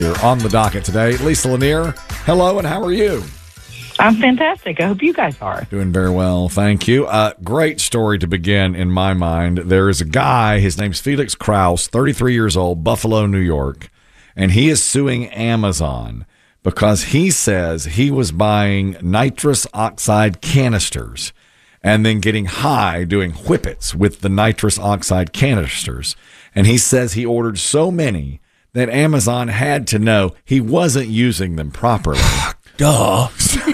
Here on the docket today, Lisa Lanier. Hello, and how are you? I'm fantastic. I hope you guys are. Doing very well, thank you. Great story to begin in my mind. There is a guy, his name's Felix Kraus, 33 years old, Buffalo, New York, and he is suing Amazon because he says he was buying nitrous oxide canisters and then getting high doing whippets with the nitrous oxide canisters. And he says he ordered so many that Amazon had to know he wasn't using them properly. Duh.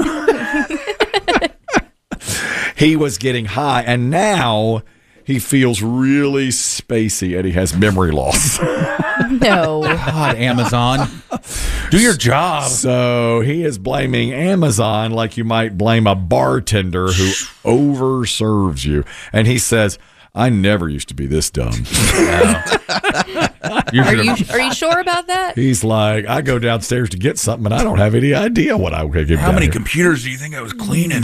He was getting high, and now he feels really spacey, and he has memory loss. No. God, Amazon. Do your job. So he is blaming Amazon like you might blame a bartender who overserves you. And he says, I never used to be this dumb. Are you sure about that? He's like, I go downstairs to get something, and I don't have any idea what I would give. How many computers do you think I was cleaning?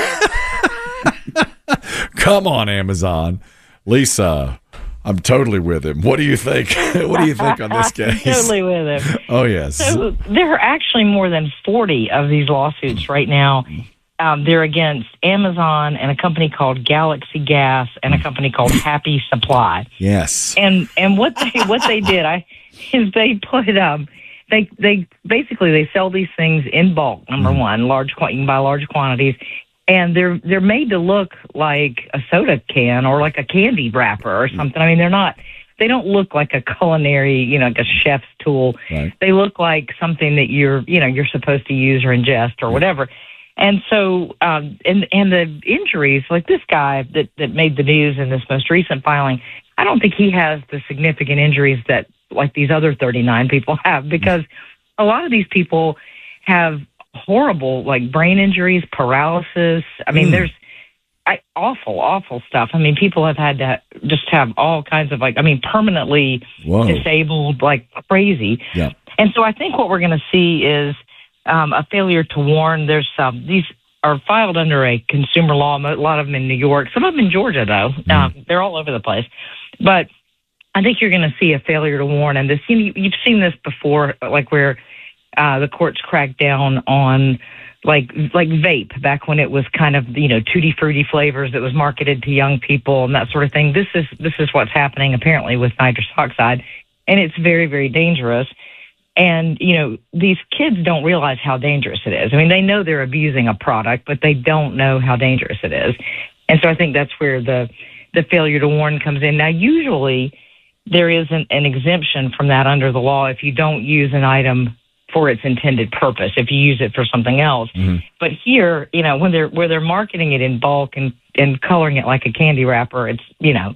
Come on, Amazon. Lisa, I'm totally with him. What do you think? What do you think on this case? Totally with him. Oh, yes. So there are actually more than 40 of these lawsuits right now. They're against Amazon and a company called Galaxy Gas and a company called Happy Supply. Yes. And what they did is they put they basically sell these things in bulk. Number one, you can buy large quantities, and they're made to look like a soda can or like a candy wrapper or something. I mean, they don't look like a culinary, like a chef's tool. Right. They look like something that you're supposed to use or ingest or whatever. And so, and the injuries, like this guy that made the news in this most recent filing, I don't think he has the significant injuries that like these other 39 people have, because a lot of these people have horrible like brain injuries, paralysis. I mean, there's awful stuff. I mean, people have had to just have all kinds of permanently disabled like crazy. Yeah. And so I think what we're going to see is a failure to warn. There's these are filed under a consumer law, a lot of them in New York, some of them in Georgia, though. They're all over the place. But I think you're going to see a failure to warn. And you've seen this before, like where the courts cracked down on like vape back when it was kind of, tutti frutti flavors that was marketed to young people and that sort of thing. This is what's happening apparently with nitrous oxide, and it's very, very dangerous. And, these kids don't realize how dangerous it is. I mean, they know they're abusing a product, but they don't know how dangerous it is. And so I think that's where the failure to warn comes in. Now, usually there is an exemption from that under the law if you don't use an item for its intended purpose, if you use it for something else. Mm-hmm. But here, when they're marketing it in bulk and coloring it like a candy wrapper, it's, and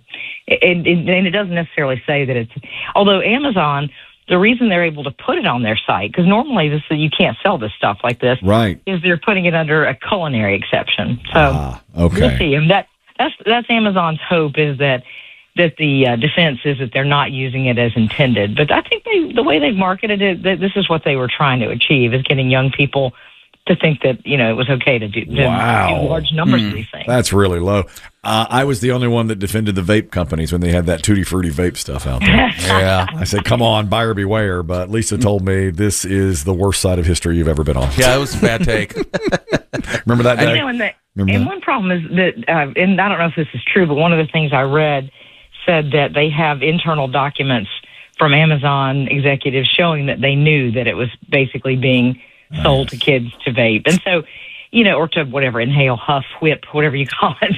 it doesn't necessarily say that it's, although Amazon, the reason they're able to put it on their site, because normally you can't sell this stuff like this, right? Is they're putting it under a culinary exception. So okay. We'll see. And that's Amazon's hope, is that the defense is that they're not using it as intended. But I think the way they've marketed it, this is what they were trying to achieve, is getting young people to think that, it was okay to do large numbers of these things. That's really low. I was the only one that defended the vape companies when they had that Tutti Frutti vape stuff out there. Yeah. I said, come on, buyer beware. But Lisa told me this is the worst side of history you've ever been on. Yeah, it was a bad take. Remember that day? And one problem is that, and I don't know if this is true, but one of the things I read said that they have internal documents from Amazon executives showing that they knew that it was basically being sold to kids to vape. And so, or to whatever, inhale, huff, whip, whatever you call it.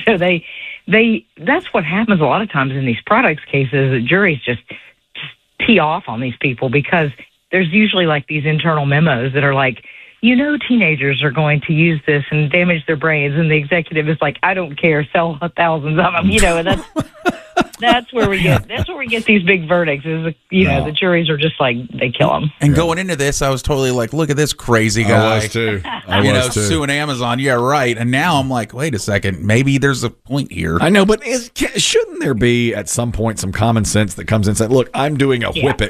So that's what happens a lot of times in these products cases, that juries just tee off on these people, because there's usually like these internal memos that are like, teenagers are going to use this and damage their brains. And the executive is like, I don't care, sell thousands of them, and that's where we get these big verdicts, is, the juries are just like, they kill them. And going into this, I was totally like, look at this crazy guy. I was too. Suing Amazon. Yeah, right. And now I'm like, wait a second, maybe there's a point here. I know, but shouldn't there be at some point some common sense that comes in and says, look, I'm doing a whippet.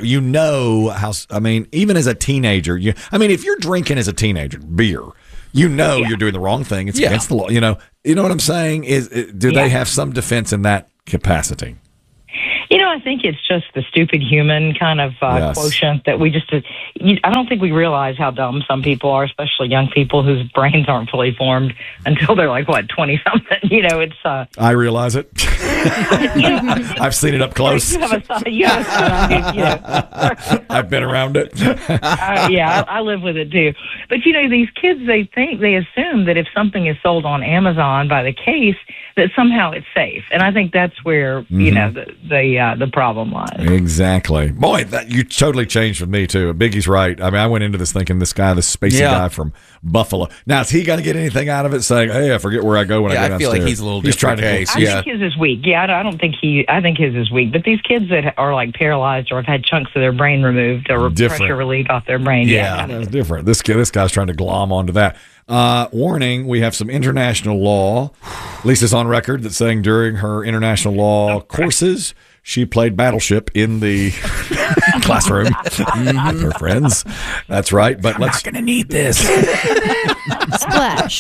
Even as a teenager, if you're drinking as a teenager, beer, you're doing the wrong thing. It's against the law. You know what I'm saying? Do they have some defense in that capacity? I think it's just the stupid human kind of Yes. quotient that we just. I don't think we realize how dumb some people are, especially young people whose brains aren't fully formed until they're like 20 something. It's. I realize it. I've seen it up close. You have a son. You have a son. I've been around it. Yeah, I live with it too. But these kids, they assume that if something is sold on Amazon by the case, that somehow it's safe, and I think that's where the problem lies. Exactly. Boy, you totally changed with me too. Biggie's right. I mean, I went into this thinking this spacey guy from Buffalo. Now, is he going to get anything out of it? Saying, "Hey, I forget where I go when I go downstairs." I feel like he's a little different case. I think his is weak. Yeah, I don't think I think his is weak. But these kids that are like paralyzed or have had chunks of their brain removed or pressure relieved off their brain, that's different. This guy's trying to glom onto that. Warning: we have some international law. Lisa's on record that's saying during her international law courses, she played Battleship in the classroom with her friends. That's right. But let's going to need this. Splash.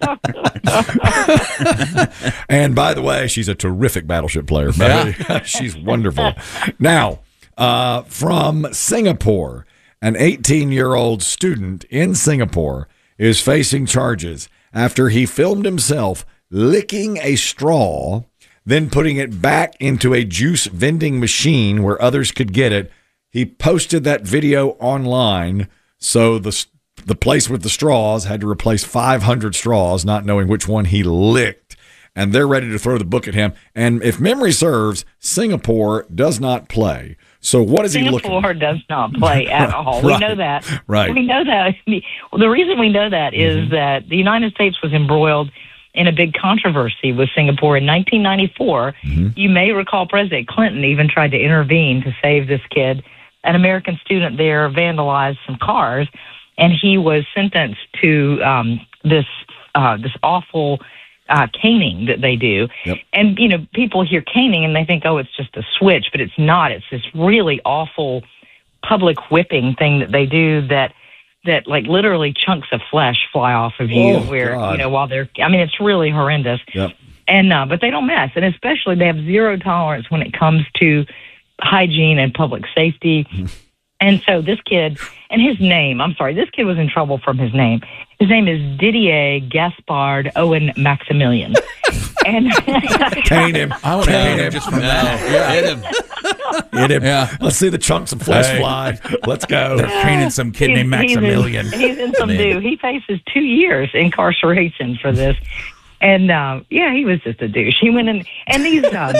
And by the way, she's a terrific Battleship player. She's wonderful. Now, from Singapore, an 18-year-old student in Singapore is facing charges after he filmed himself licking a straw, then putting it back into a juice vending machine where others could get it. He posted that video online, so the place with the straws had to replace 500 straws, not knowing which one he licked. And they're ready to throw the book at him. And if memory serves, Singapore does not play. So what is he looking? Singapore does not play at all. We know that. Right. We know that. Well, the reason we know that is that the United States was embroiled in a big controversy with Singapore in 1994. You may recall President Clinton even tried to intervene to save this kid. An American student there vandalized some cars, and he was sentenced to this awful caning that they do. Yep. And, people hear caning and they think, oh, it's just a switch, but it's not. It's this really awful public whipping thing that they do that like literally chunks of flesh fly off of you while they're, it's really horrendous. Yep. And, but they don't mess. And especially they have zero tolerance when it comes to hygiene and public safety. And so this kid, and his name, this kid was in trouble from his name. His name is Didier Gaspard Owen Maximilian. And cane him. I want to cane him just from now. Hit him. Hit him. Yeah. Let's see the chunks of flesh fly. Let's go. They're caning some kid named Maximilian. He's in some do. He faces 2 years incarceration for this. And, he was just a douche. He went in, and these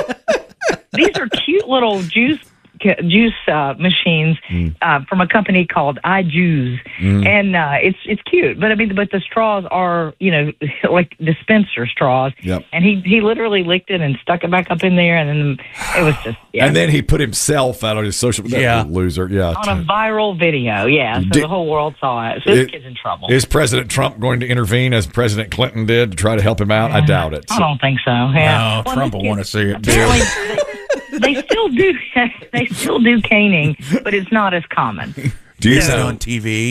are cute little juice machines from a company called iJuice, and it's cute. But but the straws are like dispenser straws. Yep. And he literally licked it and stuck it back up in there, and then it was just. Yeah. And then he put himself out on his social media. Loser. On a viral video. Yeah. So the whole world saw it. So this kid's in trouble. Is President Trump going to intervene as President Clinton did to try to help him out? I doubt it. I don't think so. Yeah. No, Trump will want to see it too. They still do. They still do caning, but it's not as common. Do you know on TV?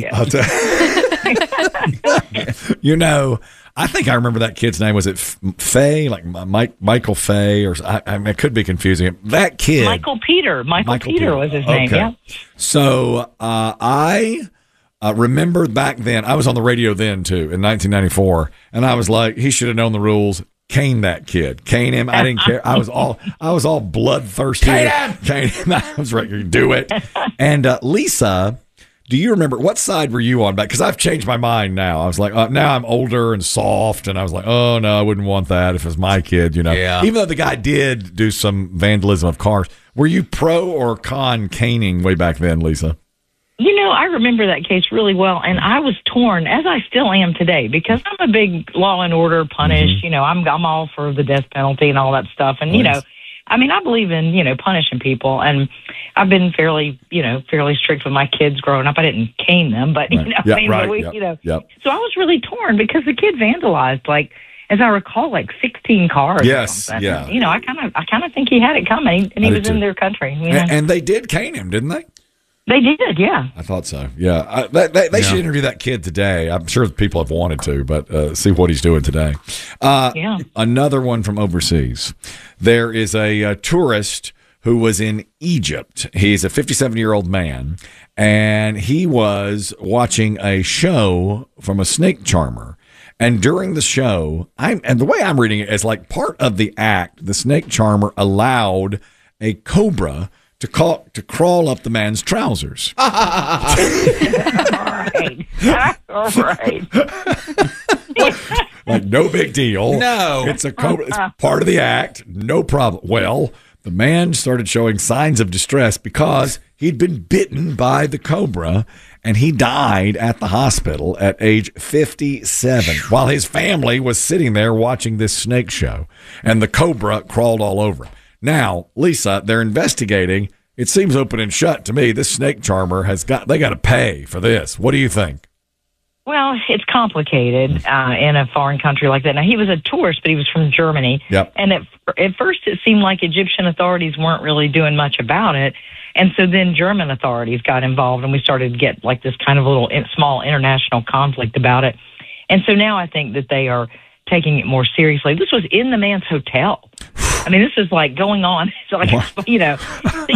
Yeah. I think I remember that kid's name. Was it Fay? Like Michael Fay, or it could be confusing. That kid, Michael Peter. Michael Peter was his name. Yeah. So I remember back then. I was on the radio then too in 1994, and I was like, he should have known the rules. Cane that kid. Cane him. I didn't care. I was all bloodthirsty. Cane him. I was ready to do it. And Lisa, do you remember what side were you on back? Because I've changed my mind now. I was like, now I'm older and soft, and I was like, oh no, I wouldn't want that if it was my kid. Yeah. Even though the guy did do some vandalism of cars, were you pro or con caning way back then, Lisa? I remember that case really well, and I was torn, as I still am today, because I'm a big law and order punish. I'm all for the death penalty and all that stuff, and I believe in punishing people, and I've been fairly strict with my kids growing up. I didn't cane them, but So I was really torn because the kid vandalized as I recall, 16 cars. Yes, yeah. I kind of think he had it coming, and he was in their country. And they did cane him, didn't they? They did, yeah. I thought so, yeah. They should interview that kid today. I'm sure people have wanted to, but see what he's doing today. Another one from overseas. There is a tourist who was in Egypt. He's a 57-year-old man, and he was watching a show from a snake charmer. And during the show, and the way I'm reading it is like part of the act, the snake charmer allowed a cobra to crawl up the man's trousers. All right. All right. Like, no big deal. No. It's a cobra. It's part of the act. No problem. Well, the man started showing signs of distress because he'd been bitten by the cobra, and he died at the hospital at age 57 while his family was sitting there watching this snake show, and the cobra crawled all over him. Now, Lisa, they're investigating. It seems open and shut to me. This snake charmer they got to pay for this. What do you think? Well, it's complicated in a foreign country like that. Now, he was a tourist, but he was from Germany. Yep. And at first, it seemed like Egyptian authorities weren't really doing much about it. And so then German authorities got involved, and we started to get like this kind of little small international conflict about it. And so now I think that they are taking it more seriously. This was in the man's hotel. I mean, this is like going on. It's like, so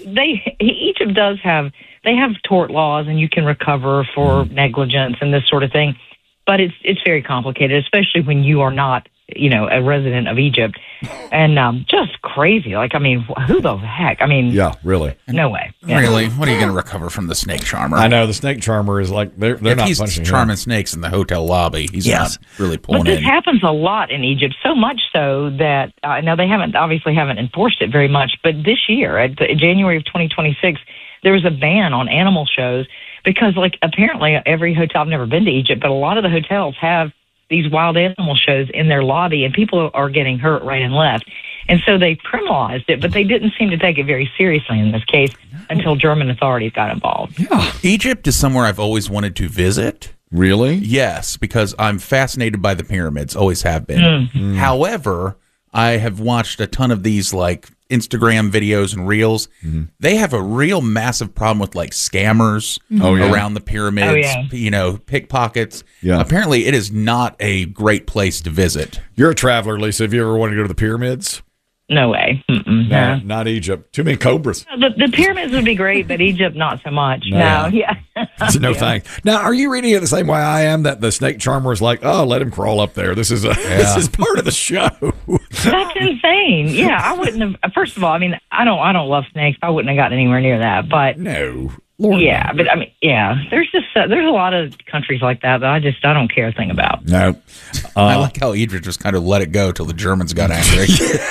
Egypt does have, they have tort laws, and you can recover for negligence and this sort of thing. But it's very complicated, especially when you are not, a resident of Egypt. And just crazy. Like, I mean, who the heck? I mean, yeah, really. No way. Yeah. Really? What are you going to recover from the snake charmer? I know the snake charmer is like they're not he's punching charming him. snakes in the hotel lobby. He's not really pulling But this in. happens a lot in Egypt, so much so that now they haven't enforced it very much. But this year, January of 2026, there was a ban on animal shows because, like, apparently every hotel, I've never been to Egypt, but a lot of the hotels have these wild animal shows in their lobby, and people are getting hurt right and left. And so they criminalized it, but they didn't seem to take it very seriously in this case until German authorities got involved. Yeah. Egypt is somewhere I've always wanted to visit. Really? Yes, because I'm fascinated by the pyramids, always have been. However, I have watched a ton of these like Instagram videos and reels. They have a real massive problem with like scammers around the pyramids, pickpockets. Yeah. Apparently it is not a great place to visit. You're a traveler, Lisa. Have you ever wanted to go to the pyramids? No way. No, not Egypt. Too many cobras. The pyramids would be great, but Egypt not so much. No, No thanks. Now, are you reading it the same way I am? That the snake charmer is like, oh, let him crawl up there. This is this is part of the show. That's insane. Yeah, I wouldn't have. First of all, I mean, I don't love snakes. I wouldn't have gotten anywhere near that. But No. Lord, yeah, but I mean, there's just there's a lot of countries like that I don't care a thing about. No. I like how Egypt just kind of let it go till the Germans got angry.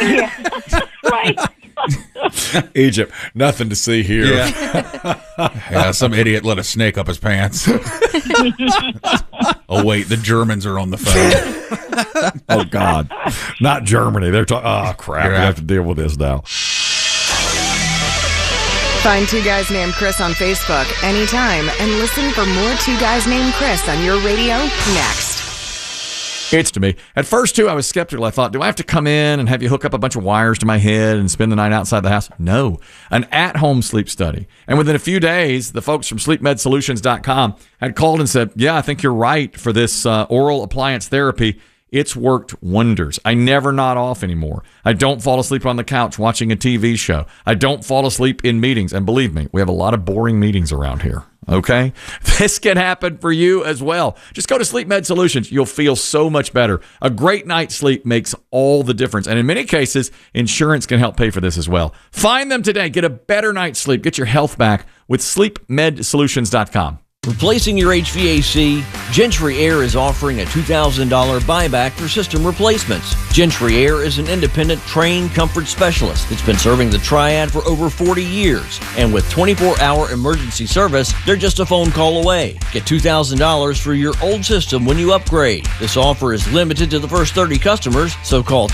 Right. Egypt, nothing to see here. Yeah, some idiot let a snake up his pants. Oh, wait, the Germans are on the phone. Oh, God. Not Germany. They're talking, oh, crap. We have to deal with this now. Find Two Guys Named Chris on Facebook anytime and listen for more Two Guys Named Chris on your radio next. It's to me. At first, too, I was skeptical. I thought, do I have to come in and have you hook up a bunch of wires to my head and spend the night outside the house? No. An at-home sleep study. And within a few days, the folks from SleepMedSolutions.com had called and said, yeah, I think you're right for this oral appliance therapy. It's worked wonders. I never nod off anymore. I don't fall asleep on the couch watching a TV show. I don't fall asleep in meetings. And believe me, we have a lot of boring meetings around here. Okay? This can happen for you as well. Just go to Sleep Med Solutions. You'll feel so much better. A great night's sleep makes all the difference. And in many cases, insurance can help pay for this as well. Find them today. Get a better night's sleep. Get your health back with SleepMedSolutions.com. Replacing your HVAC, Gentry Air is offering a $2,000 buyback for system replacements. Gentry Air is an independent, trained comfort specialist that's been serving the Triad for over 40 years. And with 24-hour emergency service, they're just a phone call away. Get $2,000 for your old system when you upgrade. This offer is limited to the first 30 customers, so call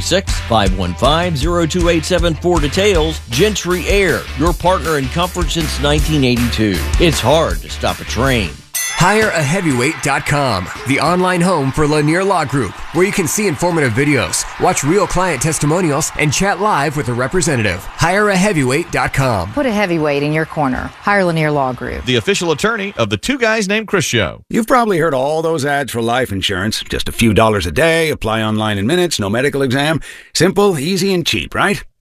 336-515-0287 for details. Gentry Air, your partner in comfort since 1982. It's hard to stop a train. HireAHeavyweight.com, the online home for Lanier Law Group, where you can see informative videos, watch real client testimonials, and chat live with a representative. HireAHeavyweight.com. Put a heavyweight in your corner. Hire Lanier Law Group. The official attorney of the Two Guys Named Chris show. You've probably heard all those ads for life insurance. Just a few dollars a day, apply online in minutes, no medical exam. Simple, easy, and cheap, right?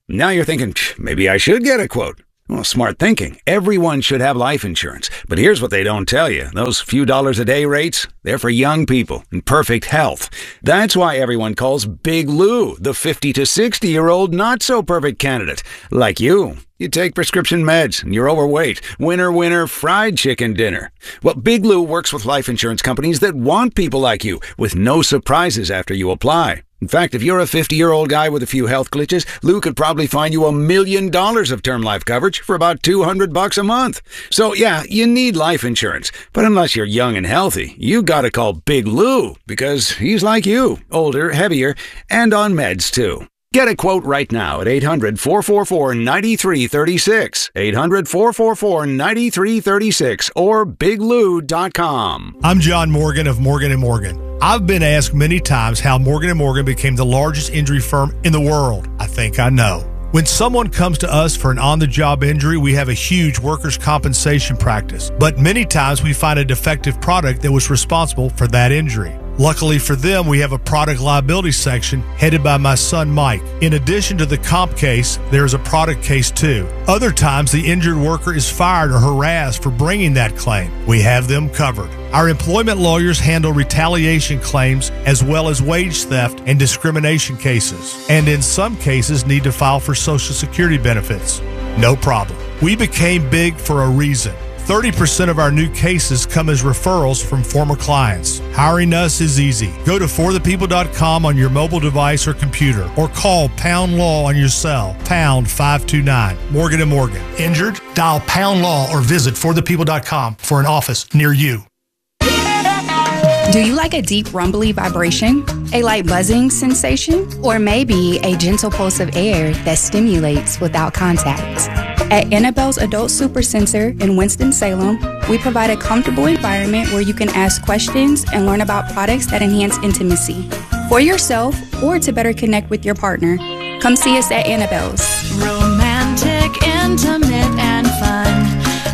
Now you're thinking, maybe I should get a quote. Well, smart thinking. Everyone should have life insurance. But here's what they don't tell you. Those few dollars a day rates, they're for young people in perfect health. That's why everyone calls Big Lou the 50 to 60-year-old not-so-perfect candidate. Like you. You take prescription meds and you're overweight. Winner, winner, fried chicken dinner. Well, Big Lou works with life insurance companies that want people like you with no surprises after you apply. In fact, if you're a 50-year-old guy with a few health glitches, Lou could probably find you $1 million of term life coverage for about $200 a month. So yeah, you need life insurance. But unless you're young and healthy, you gotta call Big Lou because he's like you, older, heavier, and on meds too. Get a quote right now at 800-444-9336, 800-444-9336, or biglou.com. I'm John Morgan of Morgan & Morgan. I've been asked many times how Morgan & Morgan became the largest injury firm in the world. I think I know. When someone comes to us for an on-the-job injury, we have a huge workers' compensation practice. But many times we find a defective product that was responsible for that injury. Luckily for them, we have a product liability section headed by my son Mike. In addition to the comp case, there is a product case too. Other times, the injured worker is fired or harassed for bringing that claim. We have them covered. Our employment lawyers handle retaliation claims as well as wage theft and discrimination cases, and in some cases need to file for Social Security benefits. No problem. We became big for a reason. 30% of our new cases come as referrals from former clients. Hiring us is easy. Go to forthepeople.com on your mobile device or computer, or call Pound Law on your cell, pound 529. Morgan & Morgan. Injured? Dial Pound Law or visit forthepeople.com for an office near you. Do you like a deep rumbly vibration, a light buzzing sensation, or maybe a gentle pulse of air that stimulates without contact? At Annabelle's Adult Super Center in Winston-Salem, we provide a comfortable environment where you can ask questions and learn about products that enhance intimacy. For yourself or to better connect with your partner, come see us at Annabelle's. Romantic, intimate, and fun.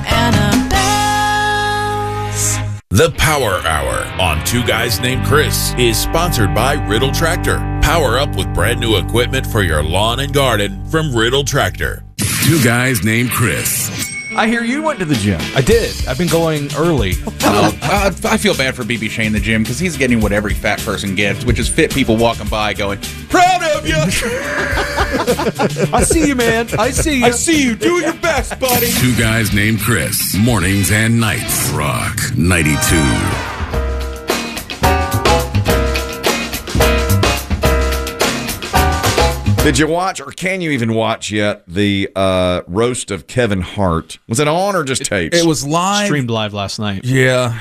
Annabelle's. The Power Hour on Two Guys Named Chris is sponsored by Riddle Tractor. Power up with brand new equipment for your lawn and garden from Riddle Tractor. Two Guys Named Chris. I hear you went to the gym. I did. I've been going early. I feel bad for BB Shane in the gym because he's getting what every fat person gets, which is fit people walking by going, "Proud of you." I see you, man. I see you. I see you. Do your best, buddy. Two Guys Named Chris. Mornings and nights. Rock 92. Did you watch, or can you even watch yet, the roast of Kevin Hart? Was it on or just taped? It was live. Streamed live last night. Yeah.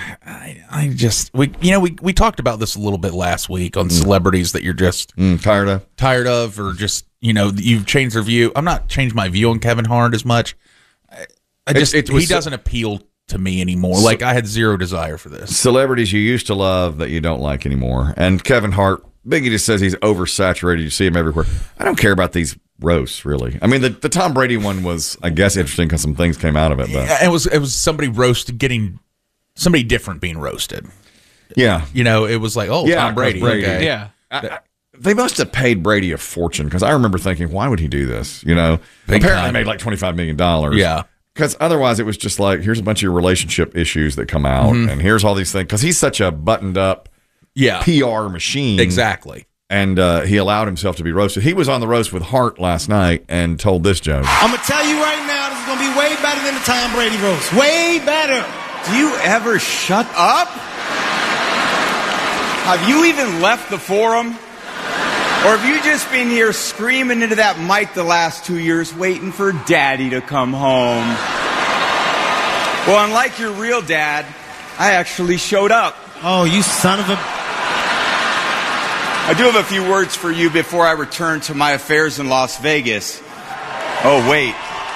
We talked about this a little bit last week on celebrities that you're just tired of, or just, you've changed their view. I'm not changed my view on Kevin Hart as much. He doesn't appeal to me anymore. Like, I had zero desire for this. Celebrities you used to love that you don't like anymore. And Kevin Hart, Biggie just says he's oversaturated. You see him everywhere. I don't care about these roasts, really. I mean, the Tom Brady one was, I guess, interesting because some things came out of it. But it was somebody getting somebody different being roasted. Yeah. It was like, Tom Brady. Okay. Yeah. They must have paid Brady a fortune because I remember thinking, why would he do this? Apparently they made like $25 million. Yeah. Because otherwise it was just like, here's a bunch of relationship issues that come out, and here's all these things. Because he's such a buttoned up PR machine. Exactly. And he allowed himself to be roasted. He was on the roast with Hart last night and told this joke. I'm going to tell you right now, this is going to be way better than the Tom Brady roast. Way better. Do you ever shut up? Have you even left the forum? Or have you just been here screaming into that mic the last 2 years waiting for Daddy to come home? Well, unlike your real dad, I actually showed up. Oh, you son of a... I do have a few words for you before I return to my affairs in Las Vegas. Oh, wait.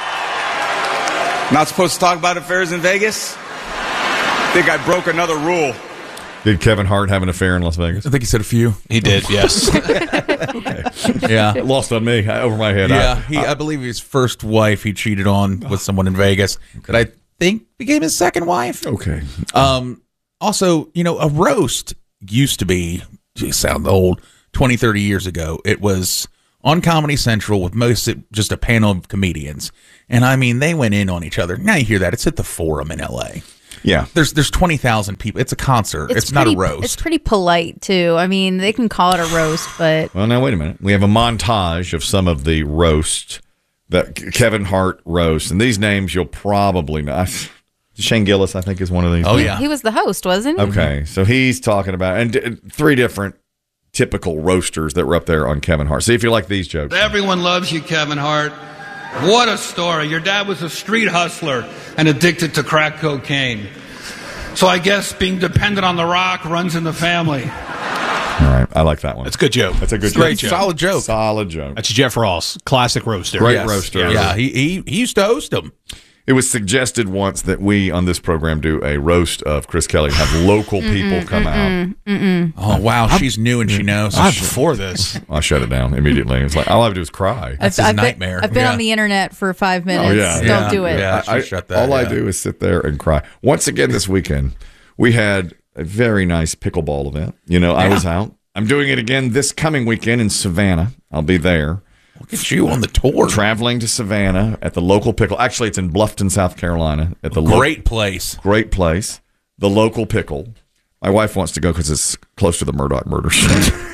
Not supposed to talk about affairs in Vegas? I think I broke another rule. Did Kevin Hart have an affair in Las Vegas? I think he said a few. He did, yes. Okay. Yeah. Lost on me, over my head. Yeah, I believe his first wife he cheated on with someone in Vegas that I think became his second wife. Okay. Also, a roast used to be, sound old, 20, 30 years ago, it was on Comedy Central with just a panel of comedians. And I mean, they went in on each other. Now you hear that. It's at the Forum in L.A. Yeah. There's 20,000 people. It's a concert. It's not a roast. It's pretty polite, too. I mean, they can call it a roast, but... Well, now, wait a minute. We have a montage of some of the roast, that Kevin Hart roast. And these names you'll probably know. Shane Gillis, I think, is one of these. Oh, yeah. He was the host, wasn't he? Okay. So he's talking about... And 3 different typical roasters that were up there on Kevin Hart. See if you like these jokes. Everyone loves you, Kevin Hart. What a story. Your dad was a street hustler and addicted to crack cocaine. So I guess being dependent on The Rock runs in the family. All right. I like that one. That's a good joke. That's a good Great joke. joke. Solid joke. Solid joke. That's Jeff Ross, classic roaster. Great roaster. Yeah, he used to host them. It was suggested once that we on this program do a roast of Chris Kelly, have local people come out. Oh, wow. She's new and she knows. Before this. I shut it down immediately. It's like, all I have to do is cry. That's his nightmare. I've been on the internet for 5 minutes. Don't do it. Yeah, I do is sit there and cry. Once again this weekend, we had a very nice pickleball event. You know, I was out. I'm doing it again this coming weekend in Savannah. I'll be there. Look at you on the tour. Traveling to Savannah at the local pickle. Actually, it's in Bluffton, South Carolina. At the Great place. Great place. The local pickle. My wife wants to go because it's close to the Murdoch murder show.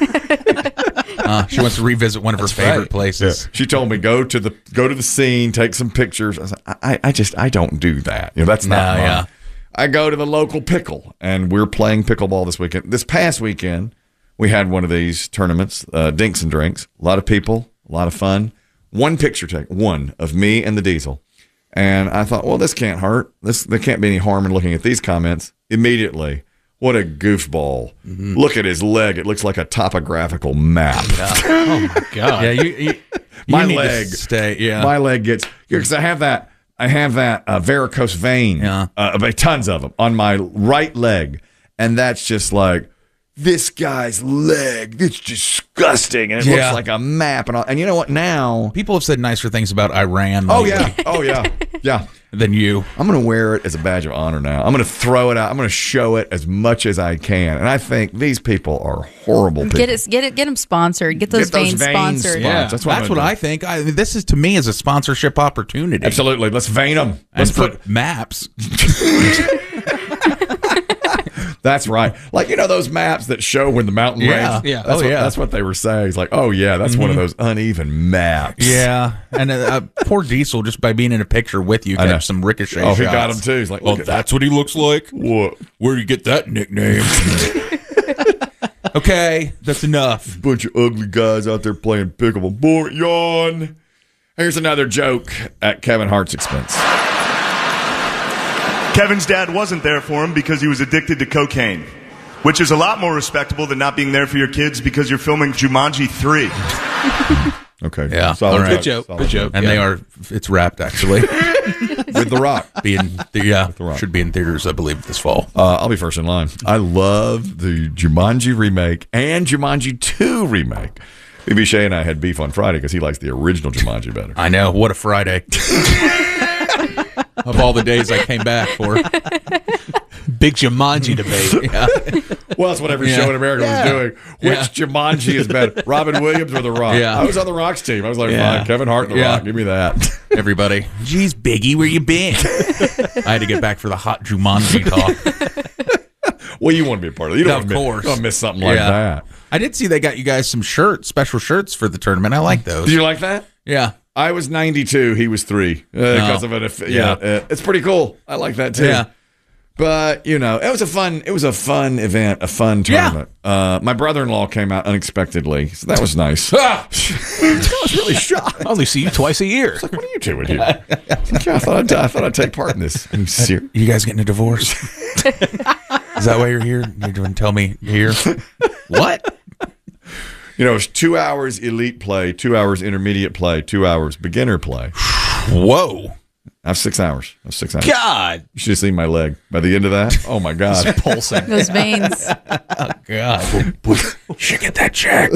She wants to revisit one of her favorite places. Yeah. She told me go to the scene, take some pictures. I said, I don't do that. You know, that's not mine. Yeah. I go to the local pickle, and we're playing pickleball this weekend. This past weekend, we had one of these tournaments, Dinks and Drinks. A lot of people. A lot of fun. One picture take, one of me and the Diesel. And I thought, well, this can't hurt. There can't be any harm in looking at these comments. Immediately, what a goofball. Mm-hmm. Look at his leg. It looks like a topographical map. Oh, my God. Yeah, you my need leg. To stay, yeah. My leg gets, because I have that varicose vein, tons of them, on my right leg. And that's just like, this guy's leg, it's disgusting, and it looks like a map. And you know what? Now people have said nicer things about Iran. Yeah. Than you. I'm going to wear it as a badge of honor now. I'm going to throw it out. I'm going to show it as much as I can. And I think these people are horrible people. Get them sponsored. Get those veins sponsored. Yeah, that's what I think. This is, to me, is a sponsorship opportunity. Absolutely. Let's vein them. Let's put maps. That's right. Like, you know, those maps that show when the mountain range. Yeah. That's what they were saying. It's like, oh, yeah, that's one of those uneven maps. Yeah. And poor Diesel, just by being in a picture with you, got some ricochet shots. He got him, too. He's like, well, that's what he looks like? What? Where do you get that nickname? Okay, that's enough. Bunch of ugly guys out there playing pickleball. Boy, yawn. Here's another joke at Kevin Hart's expense. Kevin's dad wasn't there for him because he was addicted to cocaine, which is a lot more respectable than not being there for your kids because you're filming Jumanji 3. Okay. Yeah. Solid all right. joke. Good joke. And it's wrapped, actually. With The Rock. Should be in theaters, I believe, this fall. I'll be first in line. I love the Jumanji remake and Jumanji 2 remake. BB Shea and I had beef on Friday because he likes the original Jumanji better. I know. What a Friday. Of all the days I came back for. Big Jumanji debate. Yeah. Well, that's what every show in America was doing. Which Jumanji is better, Robin Williams or The Rock? Yeah. I was on The Rock's team. I was like, fine, Kevin Hart and The Rock. Give me that. Everybody. Geez, Biggie, where you been? I had to get back for the hot Jumanji talk. Well, you want to be a part of it. You don't miss something like that. I did see they got you guys some shirts, special shirts for the tournament. I like those. Do you like that? Yeah. I was 92. He was 3 because of it. It's pretty cool. I like that too. Yeah. But you know, it was a fun event, a fun tournament. My brother-in-law came out unexpectedly, so that was nice. I was really shocked. I only see you twice a year. Like, what are you doing here? I thought I'd take part in this. You guys getting a divorce? Is that why you're here? You're going to tell me you're here? What? You know, it's 2 hours elite play, 2 hours intermediate play, 2 hours beginner play. Whoa. I have 6 hours. God. You should have seen my leg. By the end of that, oh my God. It's pulsing. Those veins. Oh, God. You should get that checked.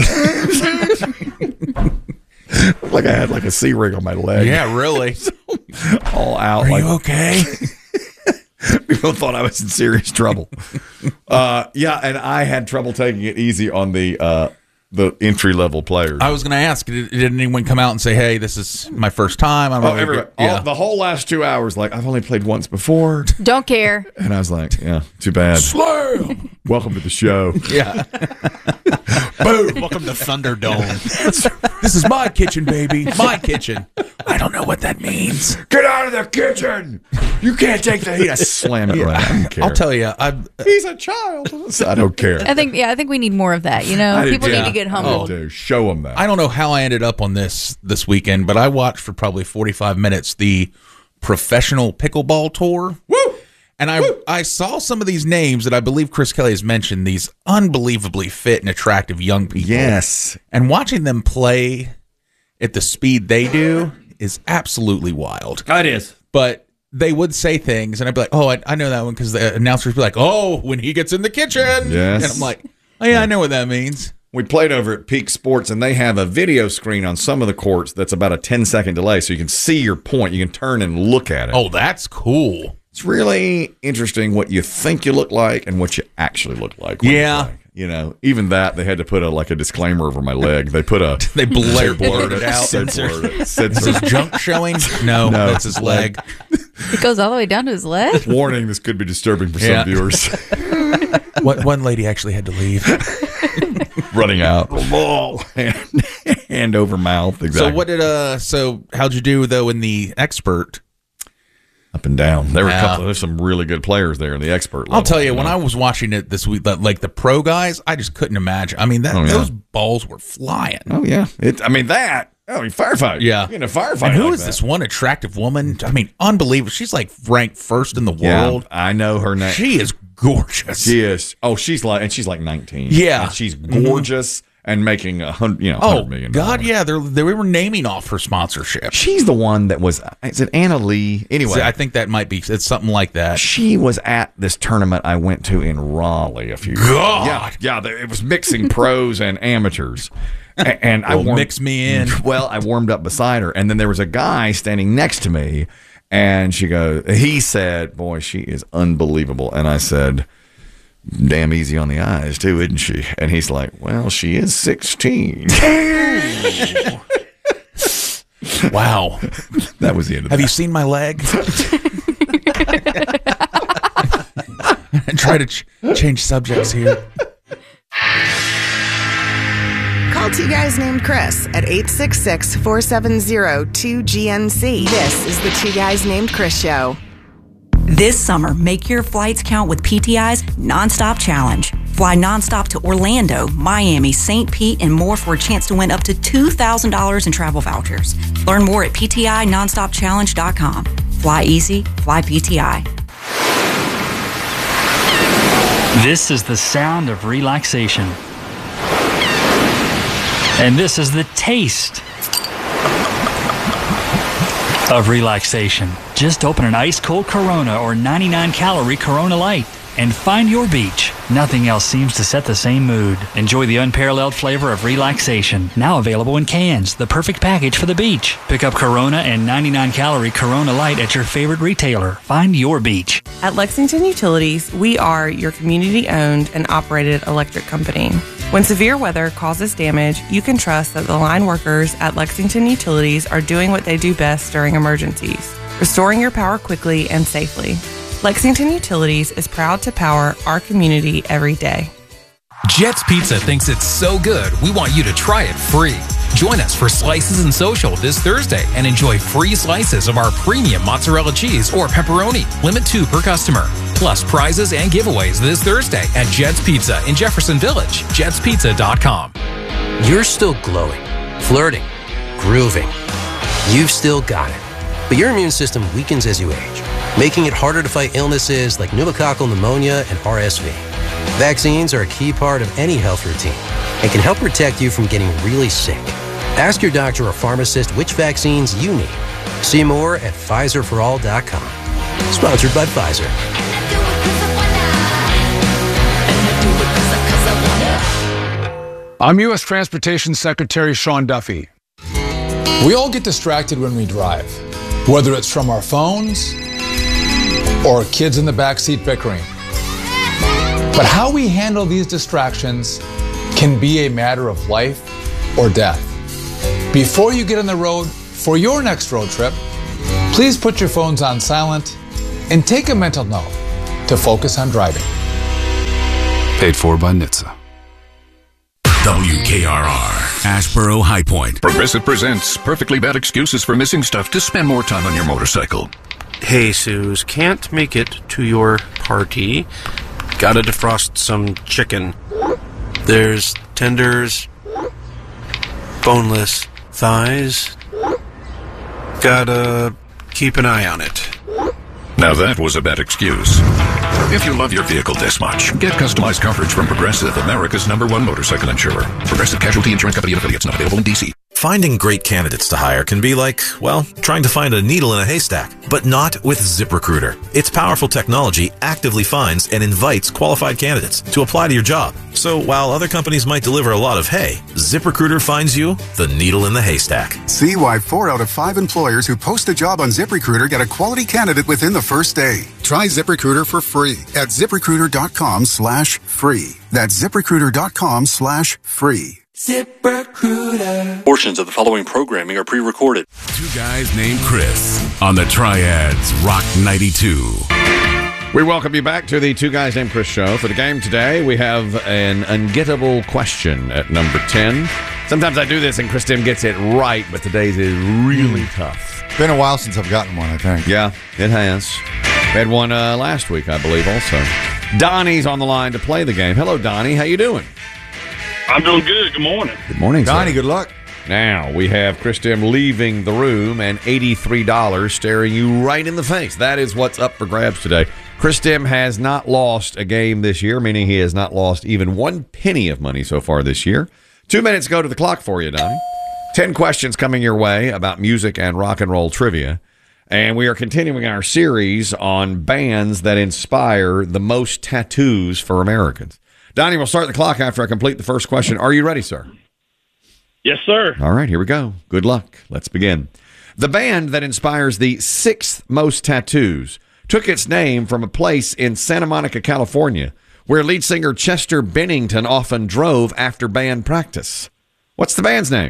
Like I had like a C-ring on my leg. Yeah, really. All out. Are you okay? People thought I was in serious trouble. And I had trouble taking it easy on the the entry-level players. I was going to ask, did anyone come out and say, hey, this is my first time? I'm the whole last 2 hours, like, I've only played once before. Don't care. And I was like, yeah, too bad. Slam! Welcome to the show. Yeah. Boom. Welcome to Thunderdome. This is my kitchen, baby. My kitchen. I don't know what that means. Get out of the kitchen. You can't take the heat. I slam it right. I don't care. I'll tell you. He's a child. I don't care. I think we need more of that. You know, people need to get humble. Show them that. I don't know how I ended up on this weekend, but I watched for probably 45 minutes the professional pickleball tour. Woo! And I saw some of these names that I believe Chris Kelly has mentioned, these unbelievably fit and attractive young people. Yes. And watching them play at the speed they do is absolutely wild. It is. But they would say things, and I'd be like, oh, I know that one, because the announcers would be like, oh, when he gets in the kitchen. Yes. And I'm like, oh, yeah, I know what that means. We played over at Peak Sports, and they have a video screen on some of the courts that's about a 10-second delay, so you can see your point. You can turn and look at it. Oh, that's cool. It's really interesting what you think you look like and what you actually look like. Yeah. You know, even that, they had to put a disclaimer over my leg. They put a... They blurred it out. Censored it. Is his junk showing? No, that's his leg. It goes all the way down to his leg? Warning, this could be disturbing for some viewers. One lady actually had to leave. Running out. Hand over mouth. Exactly. So how'd you do, though, in the expert? Up and down. There's some really good players there in the expert level. I'll tell you, when I was watching it this week, like the pro guys, I just couldn't imagine. I mean, those balls were flying. Oh, yeah. Firefight. Yeah. In a firefight. And who is this one attractive woman? I mean, unbelievable. She's like ranked first in the world. I know her name. She is gorgeous. She is. Oh, she's like 19. Yeah. And she's gorgeous. And making $100 million. God, yeah, they were naming off her sponsorship. She's the one that was. Is it Anna Lee? Anyway, I think that might be. It's something like that. She was at this tournament I went to in Raleigh a few years ago. Yeah, it was mixing pros and amateurs. And mix me in. Well, I warmed up beside her, and then there was a guy standing next to me, and he said, "Boy, she is unbelievable," and I said, damn easy on the eyes, too, isn't she? And he's like, well, she is 16. Wow. That was the end of Have you seen my leg? And try to change subjects here. Call Two Guys Named Chris at 866-470-2GNC. This is the Two Guys Named Chris Show. This summer, make your flights count with PTI's Nonstop Challenge. Fly nonstop to Orlando, Miami, St. Pete, and more for a chance to win up to $2,000 in travel vouchers. Learn more at PTINonstopChallenge.com. Fly easy, fly PTI. This is the sound of relaxation. And this is the taste of relaxation. Just open an ice-cold Corona or 99-calorie Corona Light and find your beach. Nothing else seems to set the same mood. Enjoy the unparalleled flavor of relaxation. Now available in cans, the perfect package for the beach. Pick up Corona and 99-calorie Corona Light at your favorite retailer. Find your beach. At Lexington Utilities, we are your community-owned and operated electric company. When severe weather causes damage, you can trust that the line workers at Lexington Utilities are doing what they do best during emergencies, restoring your power quickly and safely. Lexington Utilities is proud to power our community every day. Jet's Pizza thinks it's so good, we want you to try it free. Join us for Slices and Social this Thursday and enjoy free slices of our premium mozzarella cheese or pepperoni. Limit 2 per customer. Plus prizes and giveaways this Thursday at Jet's Pizza in Jefferson Village. JetsPizza.com. You're still glowing, flirting, grooving. You've still got it. But your immune system weakens as you age, making it harder to fight illnesses like pneumococcal pneumonia and RSV. Vaccines are a key part of any health routine and can help protect you from getting really sick. Ask your doctor or pharmacist which vaccines you need. See more at PfizerForAll.com. Sponsored by Pfizer. I'm U.S. Transportation Secretary Sean Duffy. We all get distracted when we drive, whether it's from our phones or kids in the backseat bickering. But how we handle these distractions can be a matter of life or death. Before you get on the road for your next road trip, please put your phones on silent and take a mental note to focus on driving. Paid for by NHTSA. WKRR, Ashboro High Point. Progressive presents Perfectly Bad Excuses for Missing Stuff to Spend More Time on Your Motorcycle. Hey, Suze, can't make it to your party. Gotta defrost some chicken. There's tenders, boneless thighs. Gotta keep an eye on it. Now that was a bad excuse. If you love your vehicle this much, get customized coverage from Progressive, America's #1 motorcycle insurer. Progressive Casualty Insurance Company and affiliates, not available in D.C. Finding great candidates to hire can be like, well, trying to find a needle in a haystack, but not with ZipRecruiter. Its powerful technology actively finds and invites qualified candidates to apply to your job. So while other companies might deliver a lot of hay, ZipRecruiter finds you the needle in the haystack. See why 4 out of 5 employers who post a job on ZipRecruiter get a quality candidate within the first day. Try ZipRecruiter for free at ZipRecruiter.com/free. That's ZipRecruiter.com/free. ZipRecruiter. Portions of the following programming are pre-recorded. Two Guys Named Chris on the Triads Rock 92. We welcome you back to the Two Guys Named Chris show. For the game today, we have an ungettable question at number 10. Sometimes I do this and Chris Tim gets it right, but today's is really tough. Been a while since I've gotten one, I think. Yeah, it has. We had one last week, I believe, also. Donnie's on the line to play the game. Hello, Donnie. How you doing? I'm doing good. Good morning. Good morning, Donnie, sir. good luck. Now, we have Chris Tim leaving the room and $83 staring you right in the face. That is what's up for grabs today. Chris Tim has not lost a game this year, meaning he has not lost even 1 penny of money so far this year. 2 minutes go to the clock for you, Donnie. 10 questions coming your way about music and rock and roll trivia. And we are continuing our series on bands that inspire the most tattoos for Americans. Donnie, we'll start the clock after I complete the first question. Are you ready, sir? Yes, sir. All right, here we go. Good luck. Let's begin. The band that inspires the 6th most tattoos took its name from a place in Santa Monica, California, where lead singer Chester Bennington often drove after band practice. What's the band's name?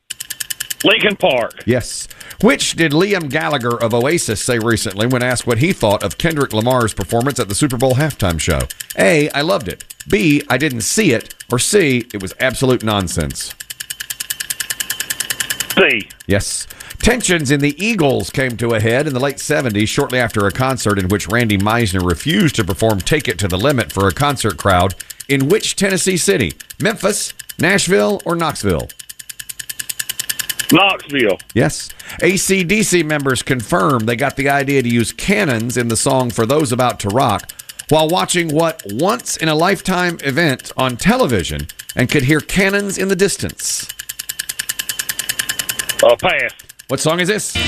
Linkin Park. Yes. Which did Liam Gallagher of Oasis say recently when asked what he thought of Kendrick Lamar's performance at the Super Bowl halftime show? A, I loved it. B, I didn't see it. Or C, it was absolute nonsense. C. Yes. Tensions in the Eagles came to a head in the late 70s shortly after a concert in which Randy Meisner refused to perform Take It to the Limit for a concert crowd in which Tennessee city? Memphis, Nashville, or Knoxville? Knoxville. Yes. AC/DC members confirmed they got the idea to use cannons in the song For Those About to Rock while watching what once-in-a-lifetime event on television and could hear cannons in the distance. Pass. What song is this?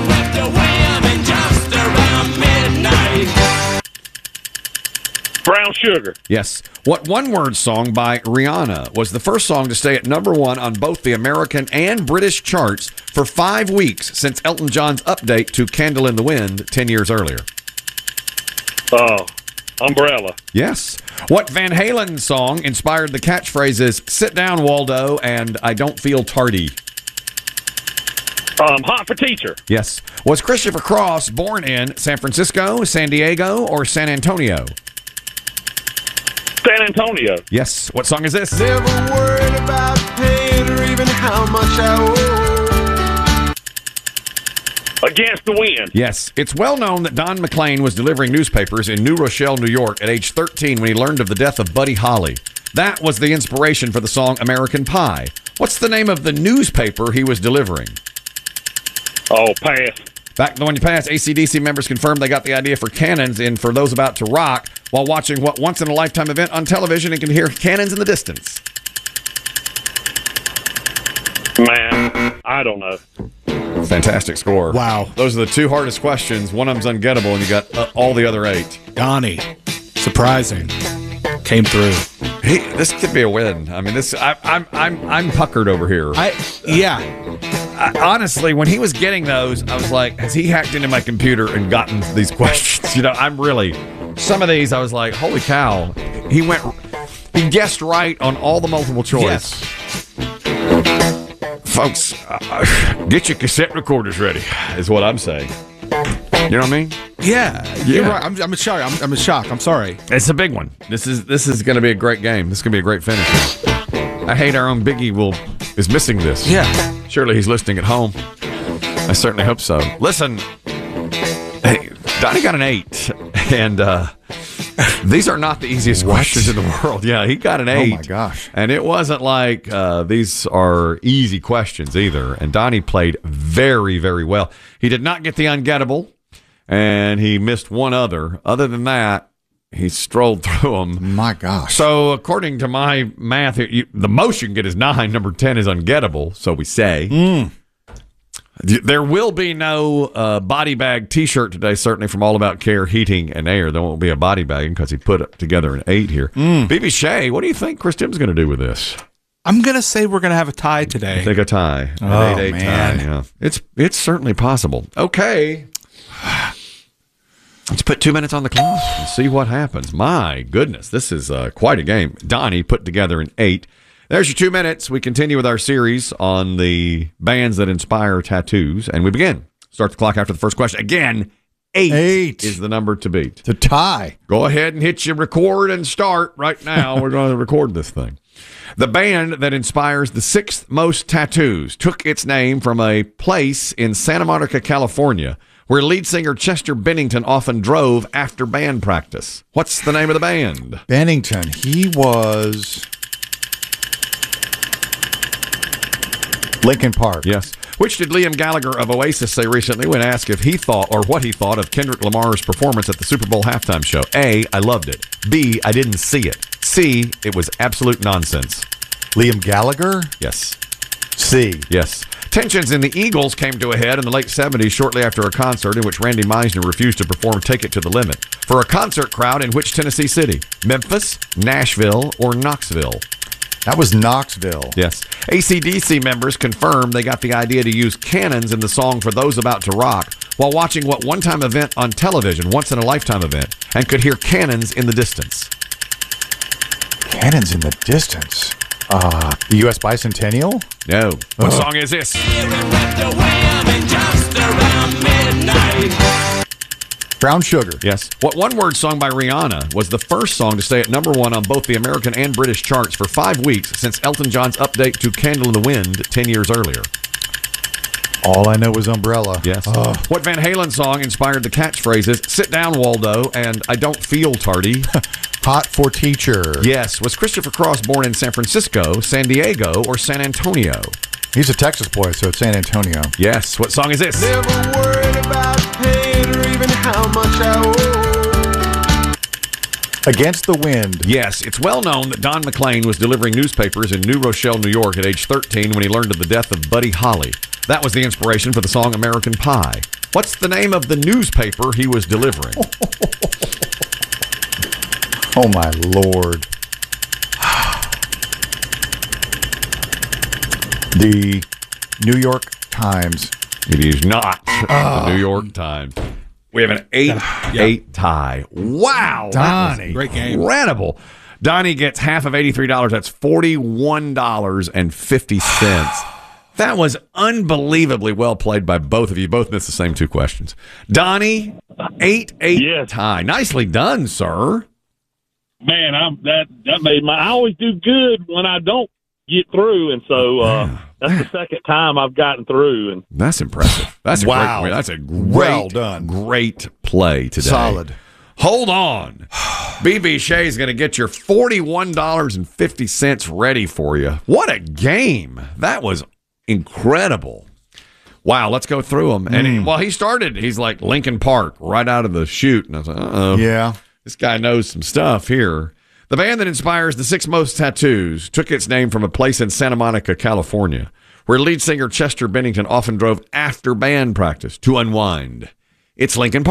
Brown Sugar. Yes. What one-word song by Rihanna was the first song to stay at number 1 on both the American and British charts for 5 weeks since Elton John's update to Candle in the Wind 10 years earlier? Umbrella. Yes. What Van Halen song inspired the catchphrases "Sit down, Waldo" and "I don't feel tardy"? Hot for Teacher. Yes. Was Christopher Cross born in San Francisco, San Diego, or San Antonio? San Antonio. Yes. What song is this? Never worried about paying or even how much I owe. Against the Wind. Yes. It's well known that Don McLean was delivering newspapers in New Rochelle, New York at age 13 when he learned of the death of Buddy Holly. That was the inspiration for the song American Pie. What's the name of the newspaper he was delivering? Pass. Back when you passed, AC/DC members confirmed they got the idea for cannons in For Those About to Rock while watching what once-in-a-lifetime event on television and can hear cannons in the distance. Man, I don't know. Fantastic score. Wow. Those are the 2 hardest questions. One of them's ungettable, and you got all the other 8. Donnie, surprising. Came through. Hey, this could be a win. I mean, I'm puckered over here. Honestly, when he was getting those, I was like, has he hacked into my computer and gotten these questions? You know, some of these, I was like, holy cow. He guessed right on all the multiple choice. Yes. Folks, get your cassette recorders ready, is what I'm saying. You know what I mean? Yeah. You're right. I'm in shock. I'm in shock. I'm sorry. It's a big one. This is going to be a great game. This is going to be a great finish. I hate our own Biggie is missing this. Yeah. Surely he's listening at home. I certainly hope so. Listen, hey, Donnie got an 8, and these are not the easiest questions in the world. Yeah, he got an 8. Oh, my gosh. And it wasn't like these are easy questions either. And Donnie played very, very well. He did not get the ungettable, and he missed one other. Other than that, he strolled through them. My gosh. So according to my math, the most you can get is 9. Number 10 is ungettable, so we say. There will be no body bag T-shirt today, certainly from All About Care Heating and Air. There won't be a body bag because he put together an 8 here. BB Shea, what do you think Chris Tim's going to do with this? I'm going to say we're going to have a tie today. I think a tie. An 8-8 man. tie. Yeah. It's certainly possible. Okay. Let's put 2 minutes on the clock and see what happens. My goodness, this is quite a game. Donnie put together an 8. There's your 2 minutes. We continue with our series on the bands that inspire tattoos, and we begin. Start the clock after the first question. Again, 8 is the number to beat. To tie. Go ahead and hit your record and start right now. We're going to record this thing. The band that inspires the 6th most tattoos took its name from a place in Santa Monica, California, where lead singer Chester Bennington often drove after band practice. What's the name of the band? Bennington. He was Linkin Park. Yes. Which did Liam Gallagher of Oasis say recently when asked if he thought or what he thought of Kendrick Lamar's performance at the Super Bowl halftime show? A, I loved it. B, I didn't see it. C, it was absolute nonsense. Liam Gallagher? Yes. C. Yes. Tensions in the Eagles came to a head in the late 70s shortly after a concert in which Randy Meisner refused to perform Take It to the Limit for a concert crowd in which Tennessee city? Memphis, Nashville, or Knoxville? That was Knoxville. Yes. AC/DC members confirmed they got the idea to use cannons in the song For Those About to Rock while watching what one-time event on television, once-in-a-lifetime event, and could hear cannons in the distance. Cannons in the distance? The U.S. Bicentennial? No. What song is this? Brown Sugar. Yes. What one-word song by Rihanna was the first song to stay at number 1 on both the American and British charts for 5 weeks since Elton John's update to Candle in the Wind 10 years earlier? All I know is Umbrella. Yes. What Van Halen song inspired the catchphrases, Sit Down, Waldo, and I Don't Feel Tardy? Hot for Teacher. Yes. Was Christopher Cross born in San Francisco, San Diego, or San Antonio? He's a Texas boy, so it's San Antonio. Yes. What song is this? Never worried about pain or even how much I owe. Against the Wind. Yes. It's well known that Don McLean was delivering newspapers in New Rochelle, New York at age 13 when he learned of the death of Buddy Holly. That was the inspiration for the song American Pie. What's the name of the newspaper he was delivering? Oh, my Lord. The New York Times. It is not the New York Times. We have an 8-8 tie. Wow. Donnie. Great game. Incredible. Donnie gets half of $83. That's $41.50. That was unbelievably well played by both of you. Both missed the same 2 questions. Donnie, 8-8 tie. Nicely done, sir. Man, that made I always do good when I don't get through, and so that's the second time I've gotten through. And that's impressive. That's wow. That's a great, well done. Great play today. Solid. Hold on. BB Shea's going to get your $41.50 ready for you. What a game. That was incredible. Wow, let's go through them. And he started, he's like Linkin Park right out of the chute. And I was like, uh-oh. Yeah. This guy knows some stuff here. The band that inspires the 6 most tattoos took its name from a place in Santa Monica, California, where lead singer Chester Bennington often drove after band practice to unwind. It's Linkin Park.